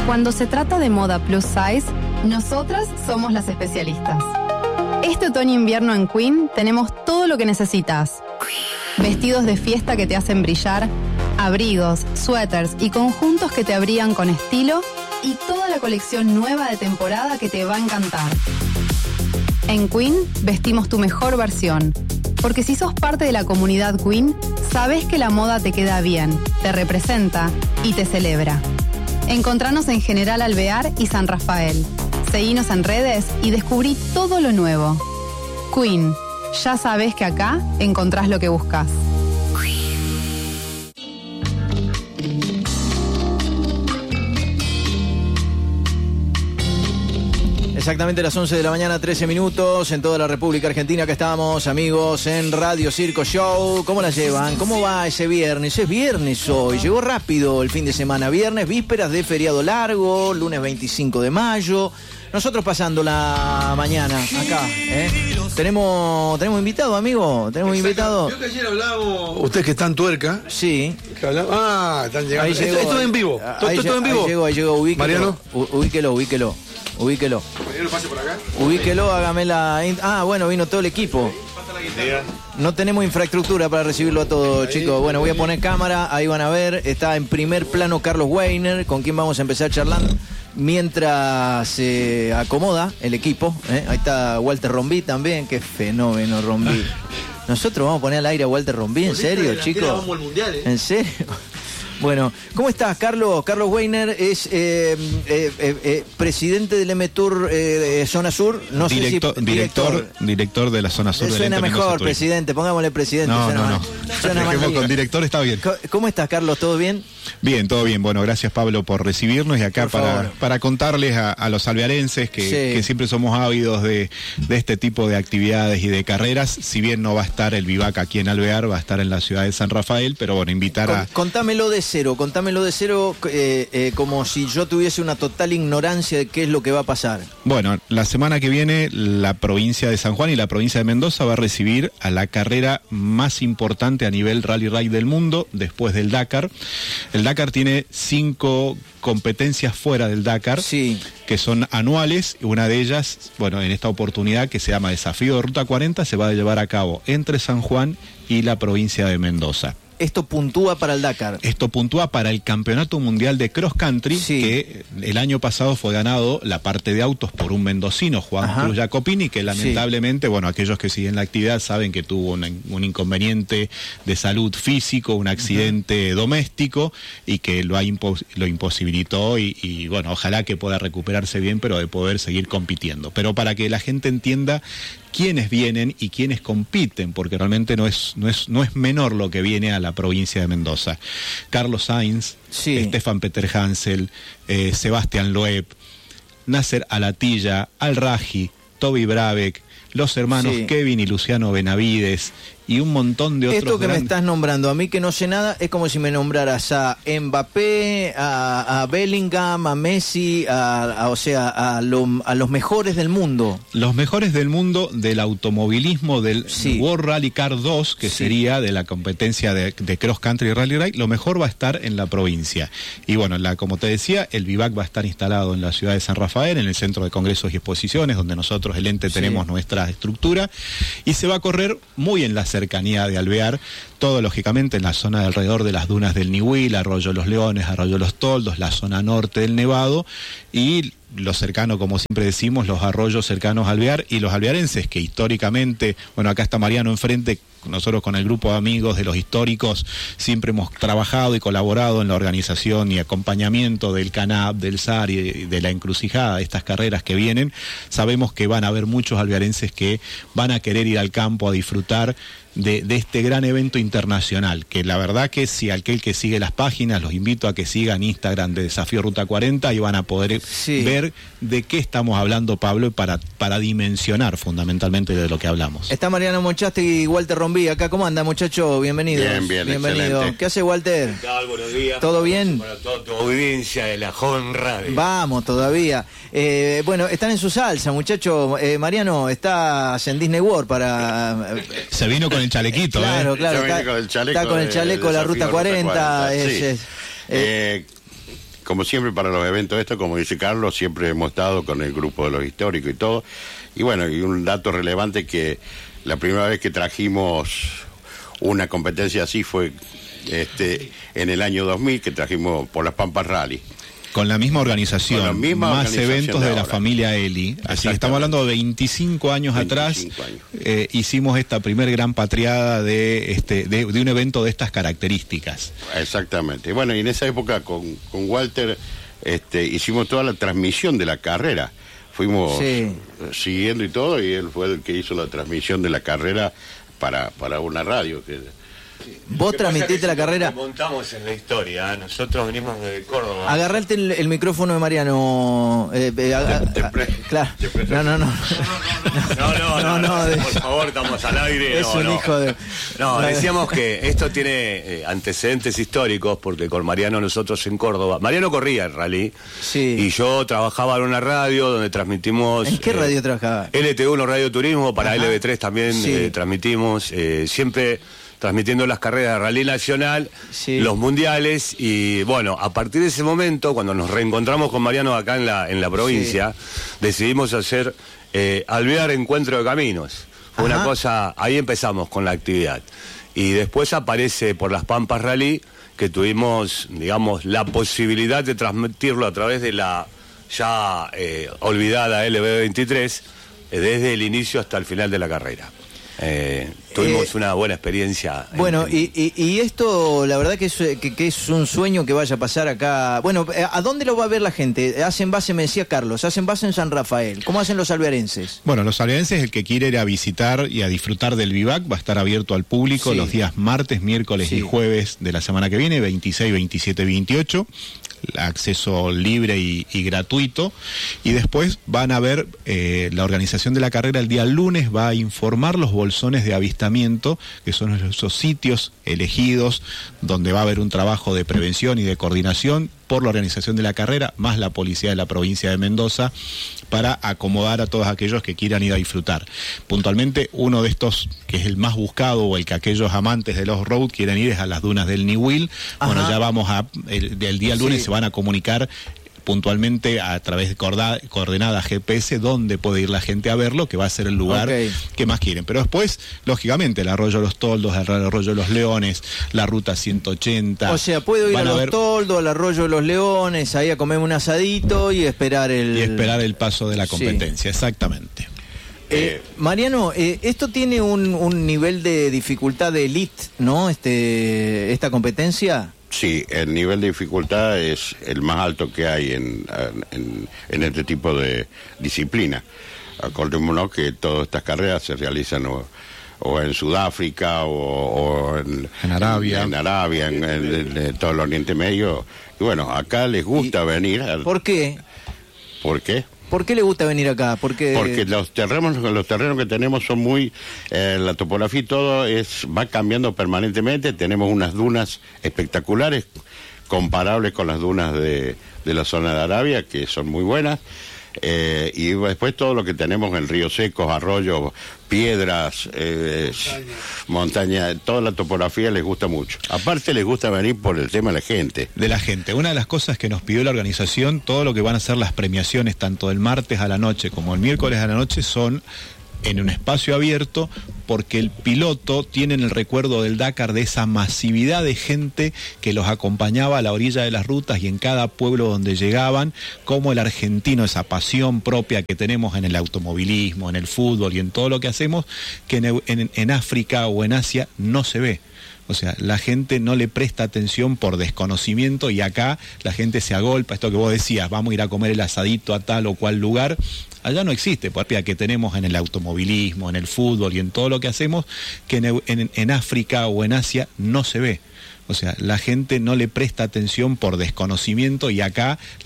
Cuando se trata de moda plus size, nosotras somos las especialistas. Este otoño-invierno en Queen tenemos todo lo que necesitas. Vestidos de fiesta que te hacen brillar, abrigos, suéteres y conjuntos que te abrigan con estilo y toda la colección nueva de temporada que te va a encantar. En Queen vestimos tu mejor versión, porque si sos parte de la comunidad Queen, sabés que la moda te queda bien, te representa y te celebra. Encontranos en General Alvear y San Rafael. Seguinos en redes y descubrí todo lo nuevo. Queen, ya sabés que acá encontrás lo que buscas. Exactamente las 11 de la mañana, 13 minutos, en toda la República Argentina. Que estamos, amigos, en Radio Circo Show. ¿Cómo la llevan? ¿Cómo va ese viernes? Es viernes hoy, llegó rápido el fin de semana. Viernes, vísperas de feriado largo, lunes 25 de mayo. Nosotros pasando la mañana acá, Tenemos invitado, amigo. Tenemos invitado. Yo que ayer hablábamos. Ustedes que están tuerca. Sí. Están llegando. Esto es en vivo. Todo en vivo. Ahí llegó, ubíquelo. Mariano. Ubíquelo. Mariano, pase por acá. Ubíquelo, hágame la... bueno, vino todo el equipo. No tenemos infraestructura para recibirlo a todos, chicos. Bueno, voy a poner cámara, ahí van a ver. Está en primer plano Carlos Weiner, con quien vamos a empezar charlando mientras se acomoda el equipo. Ahí está Walter Rombí también. Qué fenómeno, Rombí. Nosotros vamos a poner al aire a Walter Rombí, ¿en serio, chicos? Vamos al mundial, ¿En serio? Bueno, ¿cómo estás, Carlos? Carlos Weiner es presidente del M-Tour Zona Sur. No sé si director de la Zona Sur. Suena mejor, presidente. Pongámosle presidente. No. Suena más con director está bien. ¿Cómo estás, Carlos? ¿Todo bien? Bien, todo bien. Bueno, gracias, Pablo, por recibirnos y acá para contarles a los alvearenses que siempre somos ávidos de este tipo de actividades y de carreras. Si bien no va a estar el Vivac aquí en Alvear, va a estar en la ciudad de San Rafael, pero bueno, invitar a... Contámelo de cero, como si yo tuviese una total ignorancia de qué es lo que va a pasar. Bueno, la semana que viene la provincia de San Juan y la provincia de Mendoza va a recibir a la carrera más importante a nivel rally ride del mundo, después del Dakar. El Dakar tiene 5 competencias fuera del Dakar, que son anuales. Una de ellas, bueno, en esta oportunidad, que se llama Desafío de Ruta 40, se va a llevar a cabo entre San Juan y la provincia de Mendoza. ¿Esto puntúa para el Dakar? Esto puntúa para el Campeonato Mundial de Cross Country, que el año pasado fue ganado la parte de autos por un mendocino, Juan Cruz Jacopini, que lamentablemente, bueno, aquellos que siguen la actividad saben que tuvo un inconveniente de salud físico, un accidente doméstico, y que lo imposibilitó y bueno, ojalá que pueda recuperarse bien, pero de poder seguir compitiendo. Pero para que la gente entienda quiénes vienen y quiénes compiten, porque realmente no es menor lo que viene a la provincia de Mendoza. Carlos Sainz, Stefan Peter Hansel, Sebastián Loeb, Nasser Alatilla, Al Raji, Toby Brabeck, los hermanos Kevin y Luciano Benavides y un montón de otros. Esto que me estás nombrando, a mí que no sé nada, es como si me nombraras a Mbappé, a Bellingham, a Messi, a los mejores del mundo. Los mejores del mundo del automovilismo, del World Rally Car 2, que sería de la competencia de Cross Country Rally Ride, lo mejor va a estar en la provincia. Y bueno, como te decía, el Vivac va a estar instalado en la ciudad de San Rafael, en el Centro de Congresos y Exposiciones, donde nosotros, el ente, tenemos nuestra estructura, y se va a correr muy en la cercanía de Alvear, todo lógicamente en la zona de alrededor de las dunas del Nihuil, Arroyo Los Leones, Arroyo Los Toldos, la zona norte del Nevado y lo cercano, como siempre decimos, los arroyos cercanos a Alvear, y los alvearenses que históricamente, bueno, acá está Mariano enfrente, nosotros con el grupo de amigos de los históricos siempre hemos trabajado y colaborado en la organización y acompañamiento del CANAP, del SAR y de la encrucijada de estas carreras que vienen. Sabemos que van a haber muchos alvearenses que van a querer ir al campo a disfrutar de este gran evento internacional, que la verdad que si aquel que sigue las páginas, los invito a que sigan Instagram de Desafío Ruta 40 y van a poder ver de qué estamos hablando, Pablo, para dimensionar fundamentalmente de lo que hablamos. Está Mariano Monchaste y Walter Rombí acá. ¿Cómo anda, muchacho? Bienvenido. Bienvenido. Excelente. ¿Qué hace, Walter? ¿Qué tal? Buenos días. ¿Todo bien? Para toda tu audiencia de la joven radio. Vamos, todavía. Bueno, están en su salsa, muchacho. Mariano, estás en Disney World para... Se vino con el chalequito, claro, está con el chaleco de la Ruta 40. como siempre para los eventos estos, como dice Carlos, siempre hemos estado con el grupo de los históricos y todo. Y bueno, y un dato relevante que la primera vez que trajimos una competencia así fue en el año 2000, que trajimos por las Pampas Rally. Con la misma organización, más eventos de la familia Eli. Así que estamos hablando de 25 años atrás. Hicimos esta primer gran patriada de un evento de estas características. Exactamente. Bueno, y en esa época con Walter hicimos toda la transmisión de la carrera. Fuimos siguiendo y todo, y él fue el que hizo la transmisión de la carrera para una radio. Vos transmitiste la carrera. Montamos en la historia, nosotros venimos de Córdoba. Agarrate el micrófono de Mariano. Claro. No, por favor, estamos al aire. Es un hijo de... No, decíamos que esto tiene antecedentes históricos, porque con Mariano nosotros en Córdoba, Mariano corría el rally, y yo trabajaba en una radio donde transmitimos... ¿En qué radio trabajaba? LT1 Radio Turismo, para LB3 también transmitimos, siempre... transmitiendo las carreras de Rally Nacional, los mundiales, y bueno, a partir de ese momento, cuando nos reencontramos con Mariano acá en la provincia, decidimos hacer Alvear Encuentro de Caminos. Fue una cosa, ahí empezamos con la actividad. Y después aparece por las Pampas Rally, que tuvimos, digamos, la posibilidad de transmitirlo a través de la ya olvidada LB23, desde el inicio hasta el final de la carrera. Tuvimos una buena experiencia. Bueno, y esto, la verdad que es un sueño que vaya a pasar acá. Bueno, ¿a dónde lo va a ver la gente? Hacen base, me decía Carlos, hacen base en San Rafael. ¿Cómo hacen los alvearenses? Bueno, los alvearenses, el que quiere ir a visitar y a disfrutar del vivac, va a estar abierto al público los días martes, miércoles y jueves de la semana que viene, 26, 27, 28. Acceso libre y gratuito, y después van a ver la organización de la carrera el día lunes va a informar los bolsones de avistamiento, que son esos sitios elegidos donde va a haber un trabajo de prevención y de coordinación por la organización de la carrera, más la policía de la provincia de Mendoza, para acomodar a todos aquellos que quieran ir a disfrutar. Puntualmente, uno de estos, que es el más buscado, o el que aquellos amantes de los road quieren ir, es a las dunas del Niwil. Bueno, ya vamos el día lunes se van a comunicar puntualmente a través de coordenadas GPS dónde puede ir la gente a verlo, que va a ser el lugar que más quieren. Pero después, lógicamente, el Arroyo de los Toldos, el Arroyo de los Leones, la Ruta 180... O sea, puedo ir a los Toldos, al Arroyo de los Leones, ahí a comer un asadito y esperar el paso de la competencia, exactamente. Mariano, esto tiene un nivel de dificultad de elite, ¿no? Esta competencia... Sí, el nivel de dificultad es el más alto que hay en este tipo de disciplina. Acordémonos que todas estas carreras se realizan o en Sudáfrica o en Arabia, en todo el Oriente Medio. Y bueno, acá les gusta venir. ¿Por qué? ¿Por qué? ¿Por qué le gusta venir acá? Porque los terrenos que tenemos son muy... la topografía y todo va cambiando permanentemente. Tenemos unas dunas espectaculares, comparables con las dunas de la zona de Arabia, que son muy buenas. Y después todo lo que tenemos en ríos secos, arroyos, piedras, montaña, toda la topografía les gusta mucho. Aparte les gusta venir por el tema de la gente. Una de las cosas que nos pidió la organización, todo lo que van a ser las premiaciones, tanto el martes a la noche como el miércoles a la noche, son en un espacio abierto, porque el piloto tiene en el recuerdo del Dakar de esa masividad de gente que los acompañaba a la orilla de las rutas y en cada pueblo donde llegaban, como el argentino, esa pasión propia que tenemos en el automovilismo, en el fútbol y en todo lo que hacemos, que en África o en Asia no se ve. O sea, la gente no le presta atención por desconocimiento, y acá la gente se agolpa. Esto que vos decías, vamos a ir a comer el asadito a tal o cual lugar, allá no existe, porque que tenemos en el automovilismo, en el fútbol y en todo lo que hacemos, que en África o en Asia no se ve. O sea, la gente no le presta atención por desconocimiento, y acá